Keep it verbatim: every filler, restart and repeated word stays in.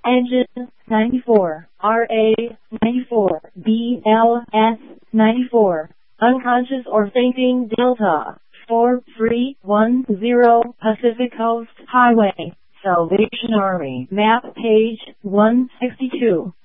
Engine ninety-four, R A ninety-four, B L S ninety-four, unconscious or fainting Delta four three one zero Pacific Coast Highway, Salvation Army, map page one sixty-two.